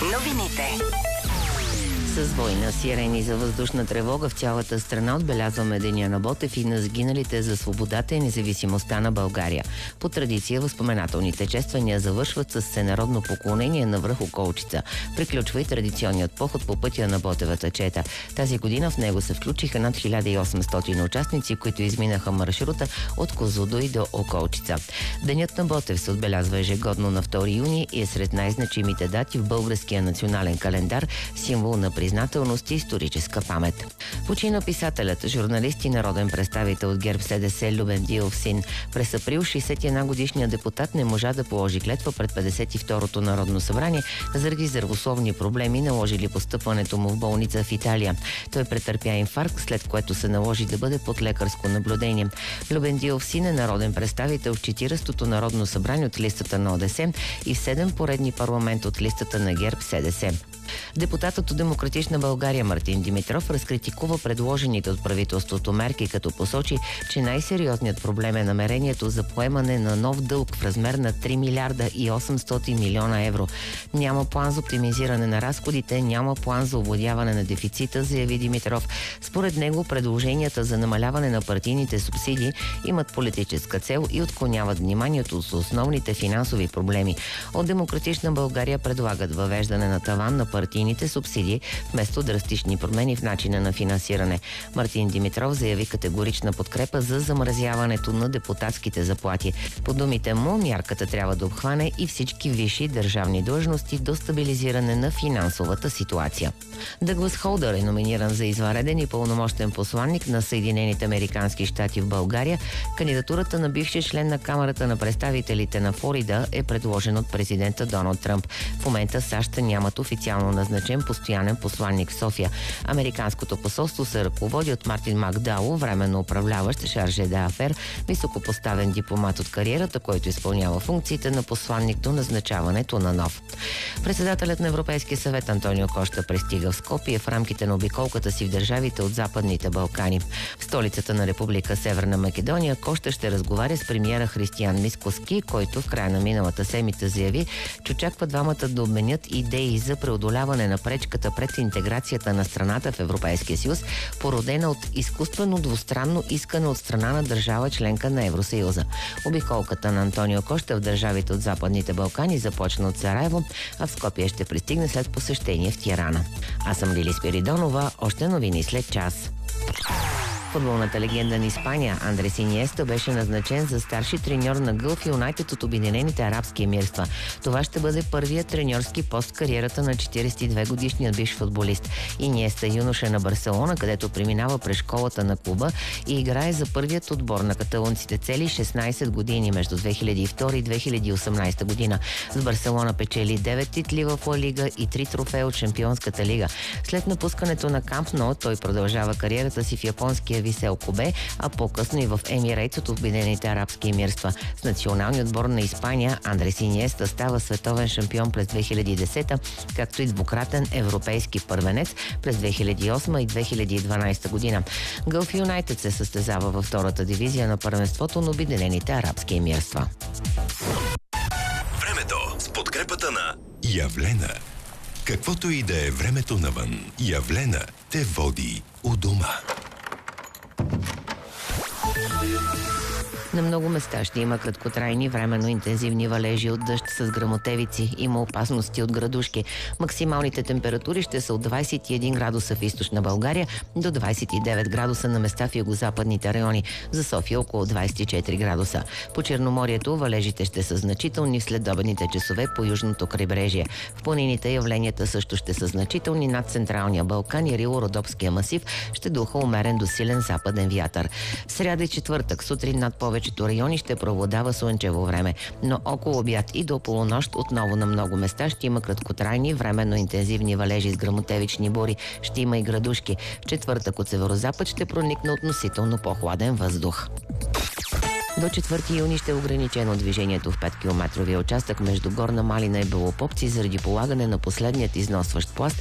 Новините. С война, сирени за въздушна тревога в цялата страна отбелязваме Деня на Ботев и на сгиналите за свободата и независимостта на България. По традиция възпоменателните чествания завършват с всенародно поклонение на връх Околчица. Приключва и традиционният поход по пътя на Ботевата чета. Тази година в него се включиха над 1800 участници, които изминаха маршрута от Козлодуй до Околчица. Денят на Ботев се отбелязва ежегодно на 2 юни и е сред най-значимите дати в българския национален календар, символ на признателност и историческа памет. Почина писателят, журналист и народен представител от ГЕРБ-СДС Любен Дилов син. През април 61-годишният депутат не можа да положи клетва пред 52-то Народно събрание заради здравословни проблеми, наложили постъпването му в болница в Италия. Той претърпя инфаркт, след което се наложи да бъде под лекарско наблюдение. Любен Дилов син е народен представител в 40-то Народно събрание от листата на ОДС и в 7 поредни парламент от листата на ГЕРБ-СДС. Депутатът от Демократична България Мартин Димитров разкритикува предложените от правителството мерки, като посочи, че най-сериозният проблем е намерението за поемане на нов дълг в размер на 3 милиарда и 800 милиона евро. Няма план за оптимизиране на разходите, няма план за овладяване на дефицита, заяви Димитров. Според него предложенията за намаляване на партийните субсидии имат политическа цел и отклоняват вниманието с основните финансови проблеми. От Демократична България предлагат въвеждане на таван на партийните субсидии вместо драстични промени в начина на финансиране. Мартин Димитров заяви категорична подкрепа за замразяването на депутатските заплати. По думите му, мярката трябва да обхване и всички висши държавни длъжности до стабилизиране на финансовата ситуация. Дъглас Холдър е номиниран за извънреден и пълномощен посланник на Съединените американски щати в България. Кандидатурата на бившия член на Камарата на представителите на Флорида е предложен от президента Доналд Тръмп. В момента САЩ нямат официално назначен постоянен посланник в София. Американското посолство се ръководи от Мартин Макдауъл, временно управляващ Шарже д'Афер, високопоставен дипломат от кариерата, който изпълнява функциите на посланник до назначаването на нов. Председателят на Европейския съвет Антонио Кошта пристига в Скопие в рамките на обиколката си в държавите от Западните Балкани. В столицата на Република Северна Македония Кошта ще разговаря с премиера Християн Мицкоски, който в края на миналата седмица заяви, че очаква двамата да обменят идеи за преодоляване на пречката пред интеграцията на страната в Европейския съюз, породена от изкуствено двустранно искане от страна на държава членка на Евросъюза. Обиколката на Антонио Кошта в държавите от Западните Балкани започна от Сараево, а в Скопие ще пристигне след посещение в Тирана. Аз съм Лили Спиридонова, още новини след час. Футболната легенда на Испания Андрес Иниеста беше назначен за старши треньор на Гълф Юнайтед от Обединените арабски емирства. Това ще бъде първият треньорски пост в кариерата на 42-годишният бивш футболист. Иниеста юноша на Барселона, където преминава през школата на клуба и играе за първият отбор на каталунците цели 16 години между 2002 и 2018 година. С Барселона печели 9 титли в Ла Лига и 3 трофея от Шампионската лига. След напускането на Камп Ноу той продължава кариерата си в японския Висел Кобе, а по-късно и в Емирейтс от Обединените арабски емирства. С националния отбор на Испания Андрес Иниеста става световен шампион през 2010, както и двукратен европейски първенец през 2008 и 2012 година. Гълф Юнайтед се състезава във втората дивизия на първенството на Обединените арабски емирства. Времето с подкрепата на Явлена. Каквото и да е времето навън, Явлена те води у дома. На много места ще има краткотрайни временно интензивни валежи от дъжд с гръмотевици. Има опасности от градушки. Максималните температури ще са от 21 градуса в източна България до 29 градуса на места в югозападните райони. За София около 24 градуса. По Черноморието валежите ще са значителни в следобедните часове по южното крайбрежие. В планините явленията също ще са значителни над Централния Балкан и Рило-Родопския масив. Ще духа умерен до силен западен вятър. Сряда и четвъртък сутрин над повечето райони ще преобладава слънчево време, но около обяд и до полунощ отново на много места ще има краткотрайни, временно интензивни валежи с гръмотевични бури. Ще има и градушки. В четвъртък от северозапад ще проникне относително по-хладен въздух. До 4 юни ще е ограничено движението в 5-километровия участък между Горна Малина и Белопопци заради полагане на последният износващ пласт